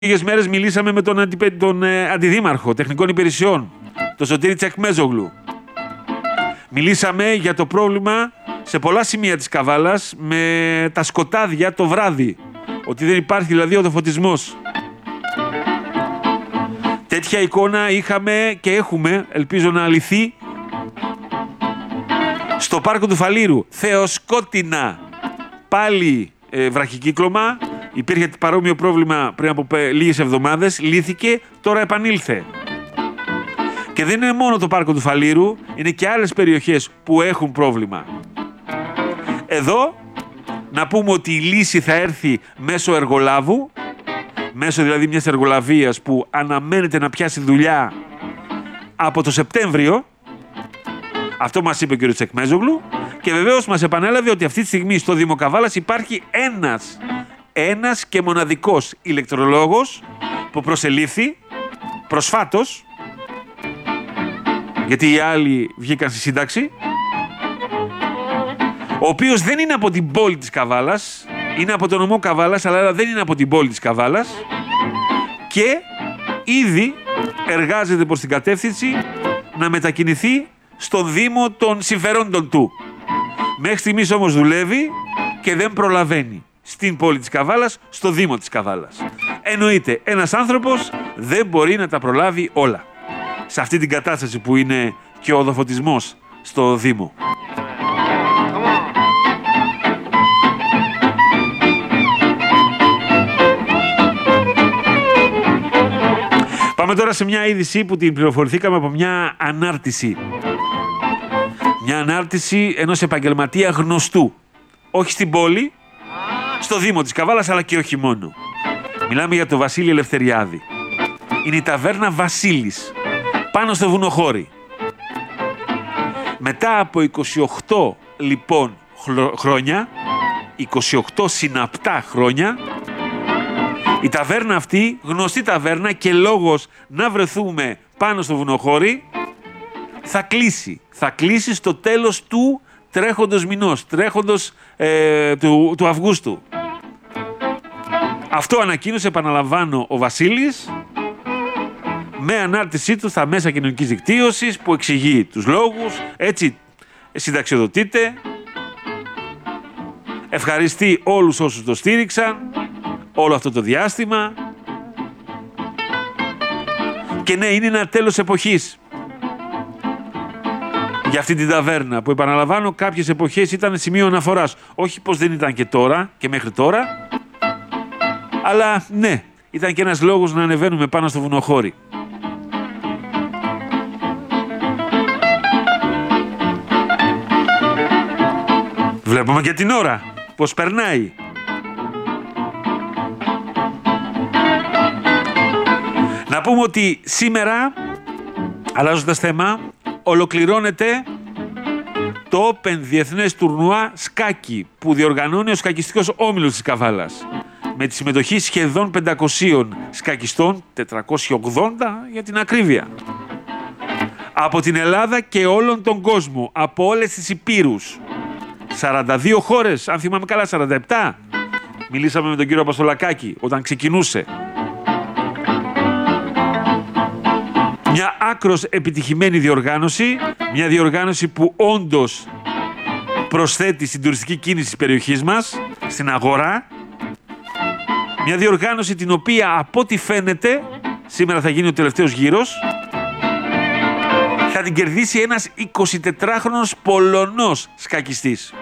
Λίγες μέρες μιλήσαμε με τον αντιδήμαρχο τεχνικών υπηρεσιών, τον Σωτήρη Τσεκμέζογλου. Μιλήσαμε για το πρόβλημα σε πολλά σημεία της Καβάλας με τα σκοτάδια το βράδυ. Ότι δεν υπάρχει δηλαδή οδοφωτισμός. Τέτοια εικόνα είχαμε και έχουμε, ελπίζω να αληθεί, στο πάρκο του Φαλήρου. Θεοσκότεινα. Πάλι βραχικύκλωμα. Υπήρχε παρόμοιο πρόβλημα πριν από λίγες εβδομάδες. Λύθηκε, τώρα επανήλθε. Και δεν είναι μόνο το πάρκο του Φαλήρου, είναι και άλλες περιοχές που έχουν πρόβλημα. Εδώ να πούμε ότι η λύση θα έρθει μέσω εργολάβου, μέσω δηλαδή μιας εργολαβίας που αναμένεται να πιάσει δουλειά από το Σεπτέμβριο. Αυτό μας είπε ο κ. Τσεκμέζογλου. Και βεβαίως μας επανέλαβε ότι αυτή τη στιγμή στο Δήμο Καβάλας υπάρχει ένας και μοναδικός ηλεκτρολόγος που προσελήφθη προσφάτως, γιατί οι άλλοι βγήκαν στη σύνταξη, ο οποίος δεν είναι από την πόλη της Καβάλας, είναι από τον νομό Καβάλας, αλλά δεν είναι από την πόλη της Καβάλας και ήδη εργάζεται προς την κατεύθυνση να μετακινηθεί στον Δήμο των συμφερόντων του. Μέχρι στιγμής όμως δουλεύει και δεν προλαβαίνει στην πόλη της Καβάλας, στο Δήμο της Καβάλας. Εννοείται, ένας άνθρωπος δεν μπορεί να τα προλάβει όλα. Σε αυτή την κατάσταση που είναι και ο οδοφωτισμός στο Δήμο. Πάμε τώρα σε μια είδηση που την πληροφορηθήκαμε από μια ανάρτηση. Μια ανάρτηση ενός επαγγελματία γνωστού. Όχι στην πόλη, στο Δήμο της Καβάλας, αλλά και όχι μόνο. Μιλάμε για τον Βασίλη Ελευθεριάδη. Είναι η ταβέρνα Βασίλης, πάνω στο Βουνοχώρι. Μετά από 28 λοιπόν χρόνια, 28 συναπτά χρόνια, η ταβέρνα αυτή, γνωστή ταβέρνα και λόγος να βρεθούμε πάνω στο Βουνοχώρι, θα κλείσει. Θα κλείσει στο τέλος του τρέχοντος μηνός, τρέχοντος του Αυγούστου. Αυτό ανακοίνωσε, επαναλαμβάνω, ο Βασίλης με ανάρτησή του στα μέσα κοινωνικής δικτύωσης που εξηγεί τους λόγους, έτσι συνταξιοδοτείται, ευχαριστεί όλους όσους το στήριξαν όλο αυτό το διάστημα και ναι, είναι ένα τέλος εποχής για αυτή την ταβέρνα που, επαναλαμβάνω, κάποιες εποχές ήταν σημείο αναφοράς. Όχι πως δεν ήταν και τώρα και μέχρι τώρα, αλλά ναι, ήταν και ένας λόγος να ανεβαίνουμε πάνω στο Βουνοχώρι. Βλέπουμε και την ώρα, πως περνάει. Να πούμε ότι σήμερα, αλλάζοντας θέμα, ολοκληρώνεται το Open Διεθνές Τουρνουά Σκάκι που διοργανώνει ο σκακιστικός όμιλος της Καβάλας με τη συμμετοχή σχεδόν 500 σκακιστών, 480 για την ακρίβεια, από την Ελλάδα και όλον τον κόσμο, από όλες τις υπήρους. 42 χώρες, αν θυμάμαι καλά, 47. Μιλήσαμε με τον κύριο Αποστολακάκη όταν ξεκινούσε. Μια άκρως επιτυχημένη διοργάνωση, μια διοργάνωση που όντως προσθέτει στην τουριστική κίνηση της περιοχής μας, στην αγορά. Μια διοργάνωση την οποία, από ό,τι φαίνεται, σήμερα θα γίνει ο τελευταίος γύρος, θα την κερδίσει ένας 24χρονος Πολωνός σκακιστής.